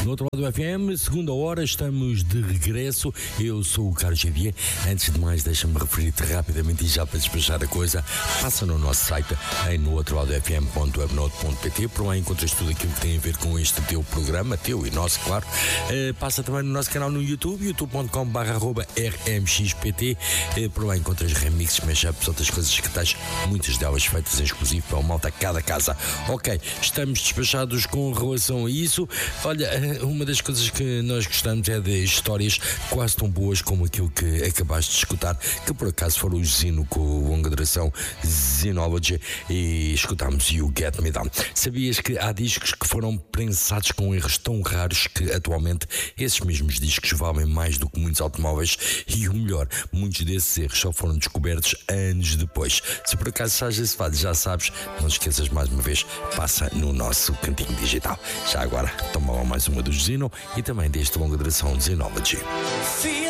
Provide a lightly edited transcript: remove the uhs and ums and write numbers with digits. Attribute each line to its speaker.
Speaker 1: No outro lado do FM, segunda hora, estamos de regresso. Eu sou o Carlos Xavier. Antes de mais, deixa-me referir-te rapidamente e já para despachar a coisa, passa no nosso site em nootroladofm.webnode.pt. Por lá encontras tudo aquilo que tem a ver com este teu programa, teu e nosso, claro. Passa também no nosso canal no YouTube, youtube.com/rmxpt. Por lá encontras remixes, mashups, outras coisas que tens, muitas delas feitas em exclusivo para o malta cada casa. Ok, estamos despachados com relação a isso. Olha, uma das coisas que nós gostamos é de histórias quase tão boas como aquilo que acabaste de escutar, que por acaso foram o Zino com a longa duração Zinology, e escutámos You Get Me Down. Sabias que há discos que foram prensados com erros tão raros que atualmente esses mesmos discos valem mais do que muitos automóveis, e o melhor, muitos desses erros só foram descobertos anos depois. Se por acaso estás esse fado, já sabes, não esqueças mais uma vez, passa no nosso cantinho digital. Já agora, toma lá mais uma do Zino e também deste longa duração Zinology.